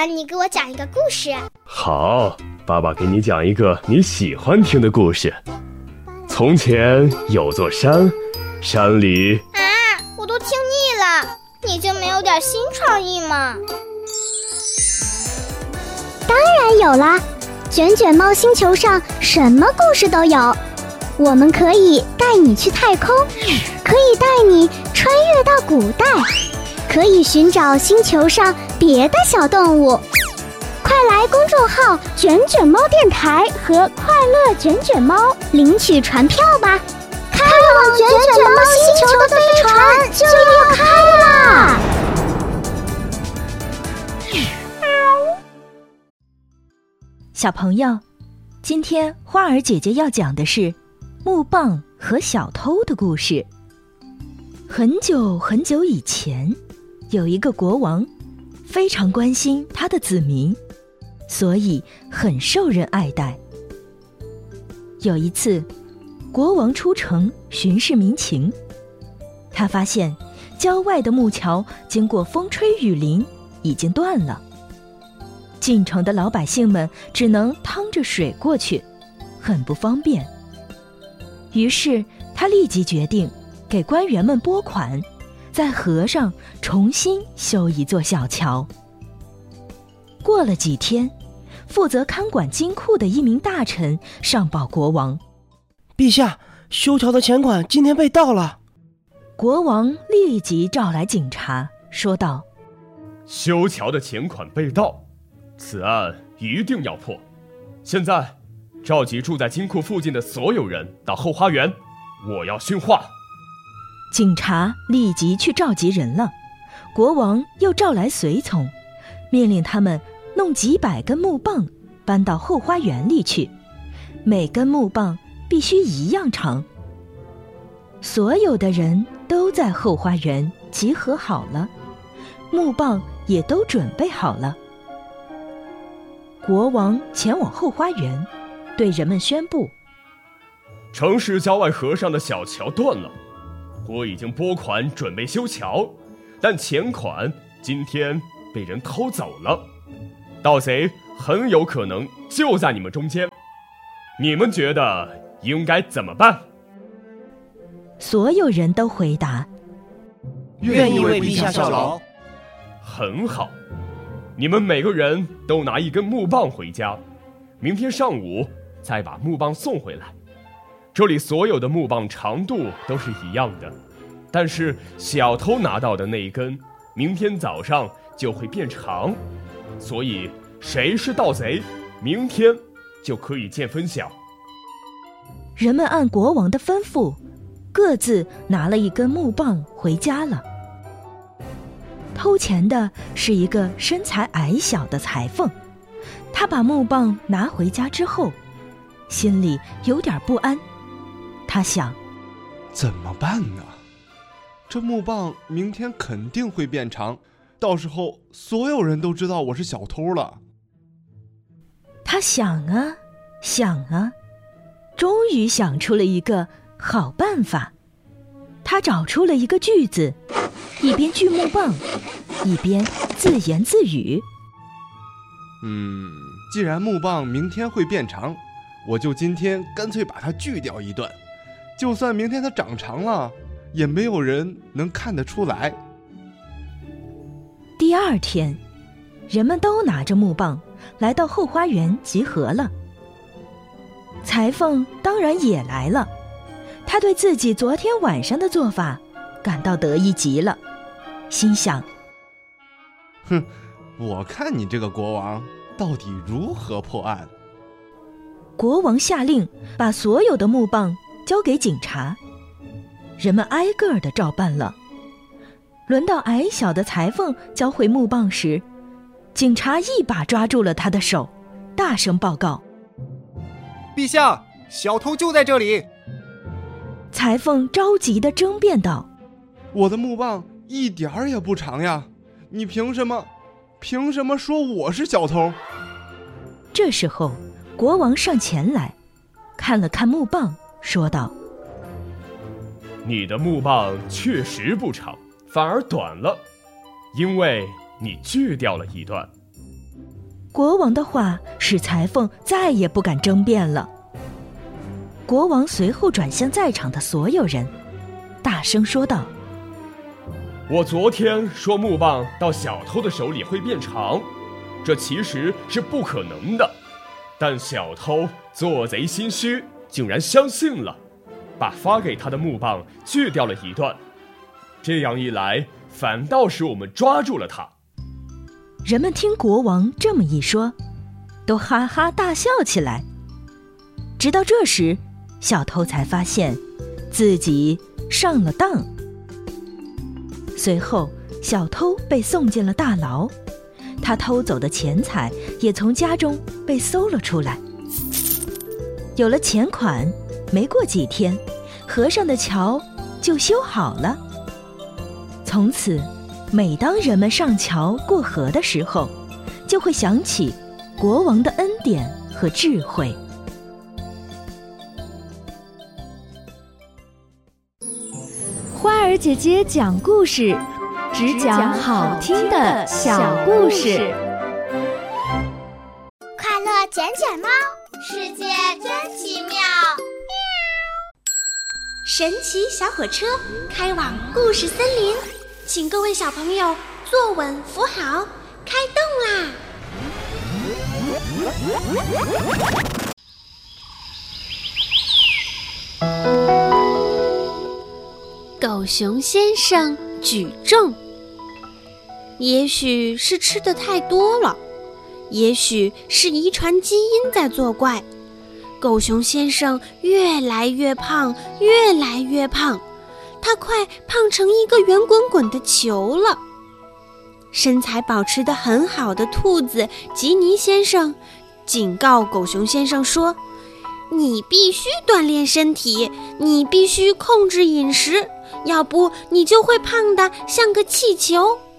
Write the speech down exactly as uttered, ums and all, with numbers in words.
爸，你给我讲一个故事。 好，爸爸给你讲一个你喜欢听的故事。从前有座山，山里…… 啊，我都听腻了，你就没有点新创意吗？ 当然有啦，卷卷猫星球上什么故事都有。我们可以带你去太空，可以带你穿越到古代，可以寻找星球上别的小动物。快来公众号卷卷猫电台和快乐卷卷猫领取船票吧，开往卷卷猫星球的飞船就要开啦！ 小朋友，今天花儿姐姐要讲的是木棒和小偷的故事。很久很久以前，有一个国王，非常关心他的子民，所以很受人爱戴。有一次，国王出城巡视民情，他发现郊外的木桥经过风吹雨淋已经断了，进城的老百姓们只能趟着水过去，很不方便。于是他立即决定给官员们拨款，在河上重新修一座小桥。过了几天，负责看管金库的一名大臣上报国王： 陛下，修桥的钱款今天被盗了。 国王立即召来警察，说道： 修桥的钱款被盗，此案一定要破。现在召集住在金库附近的所有人到后花园，我要训话。 警察立即去召集人了，国王又召来随从，命令他们弄几百根木棒搬到后花园里去，每根木棒必须一样长。所有的人都在后花园集合好了，木棒也都准备好了。国王前往后花园，对人们宣布： 城市郊外河上的小桥断了，我已经拨款准备修桥，但钱款今天被人偷走了，盗贼很有可能就在你们中间，你们觉得应该怎么办？ 所有人都回答： 愿意为陛下效劳。 很好，你们每个人都拿一根木棒回家，明天上午再把木棒送回来。这里所有的木棒长度都是一样的，但是小偷拿到的那一根，明天早上就会变长，所以谁是盗贼，明天就可以见分晓。 人们按国王的吩咐，各自拿了一根木棒回家了。偷钱的是一个身材矮小的裁缝，他把木棒拿回家之后，心里有点不安。他想， 怎么办呢？这木棒明天肯定会变长，到时候所有人都知道我是小偷了。 他想啊想啊，终于想出了一个好办法。他找出了一个锯子，一边锯木棒，一边自言自语： 嗯，既然木棒明天会变长，我就今天干脆把它锯掉一段，就算明天它长长了，也没有人能看得出来。 第二天，人们都拿着木棒来到后花园集合了。裁缝当然也来了，他对自己昨天晚上的做法感到得意极了，心想： 哼，我看你这个国王到底如何破案。 国王下令把所有的木棒交给警察，人们挨个的照办了。轮到矮小的裁缝交回木棒时，警察一把抓住了他的手，大声报告： 陛下，小偷就在这里。 裁缝着急地争辩道： 我的木棒一点儿也不长呀，你凭什么凭什么说我是小偷？ 这时候国王上前来看了看木棒，说道： 你的木棒确实不长，反而短了，因为你锯掉了一段。 国王的话使裁缝再也不敢争辩了。国王随后转向在场的所有人，大声说道： 我昨天说木棒到小偷的手里会变长，这其实是不可能的，但小偷做贼心虚，竟然相信了，把发给他的木棒锯掉了一段。这样一来，反倒使我们抓住了他。 人们听国王这么一说，都哈哈大笑起来。直到这时，小偷才发现自己上了当。随后，小偷被送进了大牢，他偷走的钱财也从家中被搜了出来。有了钱款，没过几天，河上的桥就修好了。从此，每当人们上桥过河的时候，就会想起国王的恩典和智慧。 花儿姐姐讲故事，只讲好听的小故事。 快乐捡捡猫，世界真奇妙。 神奇小火车开往故事森林，请各位小朋友坐稳扶好，开动啦！狗熊先生举重，也许是吃的太多了，也许是遗传基因在作怪。狗熊先生越来越胖，越来越胖，他快胖成一个圆滚滚的球了。身材保持得很好的兔子吉尼先生警告狗熊先生说：你必须锻炼身体，你必须控制饮食，要不你就会胖得像个气球。